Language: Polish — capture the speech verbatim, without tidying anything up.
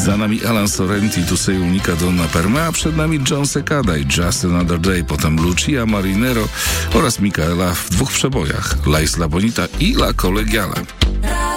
Za nami Alan Sorrenti, Tu sei unica donna per me, a przed nami John Secada i Just Another Day, potem Lucia Marinero oraz Micaela w dwóch przebojach, La Isla Bonita i La Colegiala.